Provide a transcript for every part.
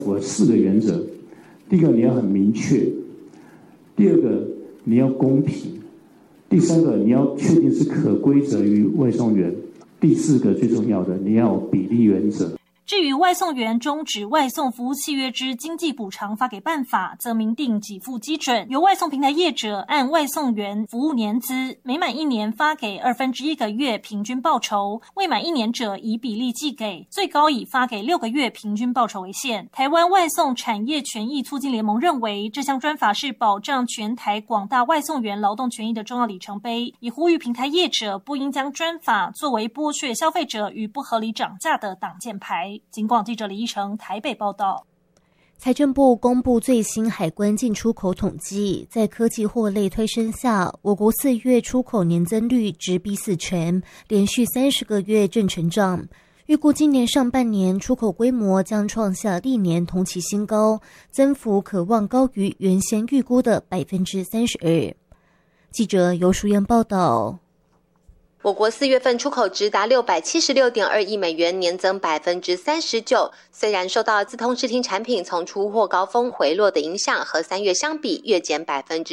我4个原则：第一个，你要很明确；第二个，你要公平；第三个，你要确定是可归责于外送员；第4个，最重要的，你要有比例原则。 至于外送员终止外送服务契约之经济补偿发给办法，则明定给付基准，由外送平台业者按外送员服务年资，每满1年发给1/2个月平均报酬，未满1年者以比例计给，最高以发给6个月平均报酬为限。台湾外送产业权益促进联盟认为，这项专法是保障全台广大外送员劳动权益的重要里程碑，也呼吁平台业者不应将专法作为剥削消费者与不合理涨价的挡箭牌。警广记者李依成台北报道。 财政部公布最新海关进出口统计，在科技货类推升下，我国4月出口年增率直逼40%，连续30个月正成长。预估今年上半年出口规模将创下历年同期新高，增幅可望高于原先预估的 32%。 记者游淑燕报道。 我国4月份出口值达676.2亿美元，年增 39%。虽然受到资通视听产品从出货高峰回落的影响，和3月相比月减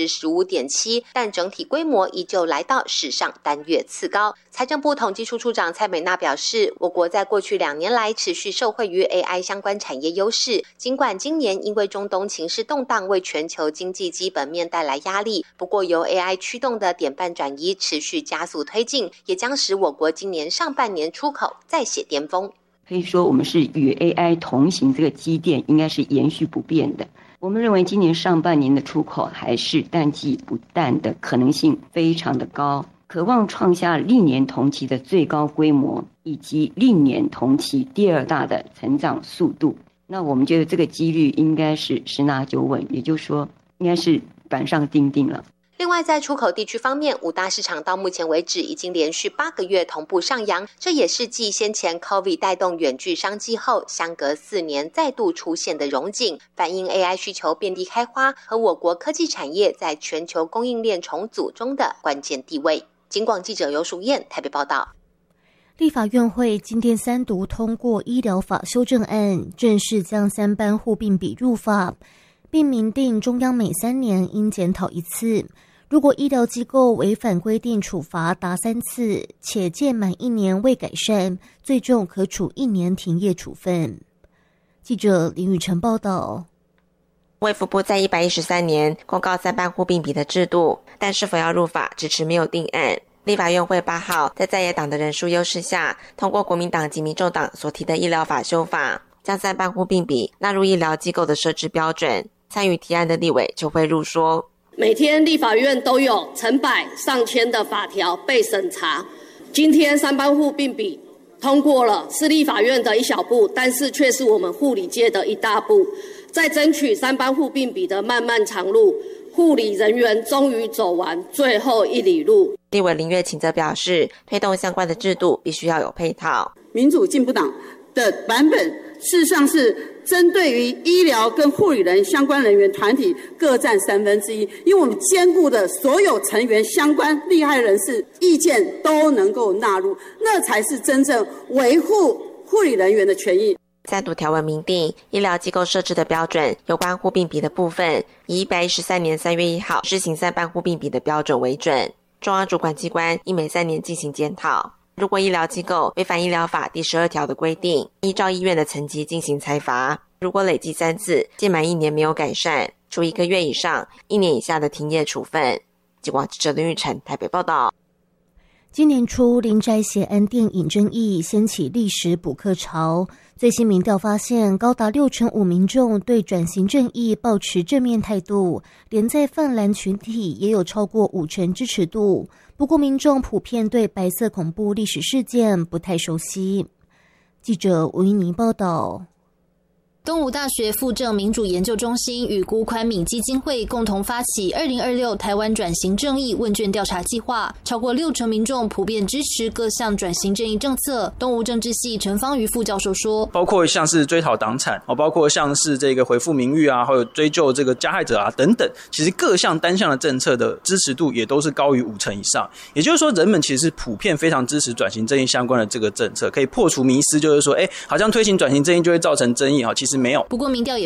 15.7%， 但整体规模依旧来到史上单月次高。财政部统计处处长蔡美娜表示，我国在过去2年来持续受惠于 AI 相关产业优势，尽管今年因为中东情势动荡为全球经济基本面带来压力，不过由 AI 驱动的典范转移持续加速推进，也将使我国今年上半年出口再写巅峰。 可以说我们是与 AI 同行，这个基调应该是延续不变的。我们认为今年上半年的出口还是淡季不淡的可能性非常的高，可望创下历年同期的最高规模，以及历年同期第2大的成长速度。那我们觉得这个几率应该是10拿9稳，也就是说应该是板上钉钉了。 另外，在出口地区方面，5大市场到目前为止已经连续8个月同步上扬，这也是继先前 COVID 带动远距商机后，相隔4年再度出现的荣景，反映 AI 需求遍地开花和我国科技产业在全球供应链重组中的关键地位。警广记者游淑燕台北报道。 立法院会今天3读通过医疗法修正案，正式将3班互并比入法，并明定中央每3年应检讨1次。如果医疗机构违反规定处罚达3次，且届满1年未改善，最重可处1年停业处分。记者林宇晨报道。 卫福部在113年公告3班互并比的制度，但是否要入法迟迟没有定案。立法院会8号在野党的人数优势下，通过国民党及民众党所提的医疗法修法，将3班互并比纳入医疗机构的设置标准。参与提案的立委就会入说， 每天立法院都有成百上千的法条被审查，今天3班互并比通过了，是立法院的一小步，但是却是我们护理界的一大步。在争取3班互并比的漫漫长路，护理人员终于走完最后1里路。 立委林月琴则表示，推动相关的制度必须要有配套。 民主进步党的版本事实上是针对于医疗跟护理人相关人员团体各占1/3，因为我们兼顾的所有成员相关利害人士意见都能够纳入，那才是真正维护护理人员的权益。 3读条文明定医疗机构设置的标准，有关互并比的部分，以113年3月1号施行3班互并比的标准为准。中央主管机关应每3年进行检讨。如果医疗机构违反医疗法第12条的规定，依照医院的层级进行裁罚。如果累计3次，届满1年没有改善，处1个月以上1年以下的停业处分。警广记者林玉成台北报道。 今年初，林宅血案电影争议掀起历史补课潮。最新民调发现，高达65%民众对转型正义抱持正面态度，连在泛蓝群体也有超过50%支持度。不过，民众普遍对白色恐怖历史事件不太熟悉。记者吴怡妮报道。 东吴大学附政民主研究中心与辜宽敏基金会共同发起2026台湾转型正义问卷调查计划，超过60%民众普遍支持各项转型正义政策。东吴政治系陈芳瑜副教授说， 包括像是追讨党产，包括像是这个恢复名誉啊，还有追究这个加害者啊等等，其实各项单项的政策的支持度也都是高于50%以上。也就是说，人们其实是普遍非常支持转型正义相关的这个政策，可以破除迷思，就是说，好像推行转型正义就会造成争议，其实没有。 不过民调也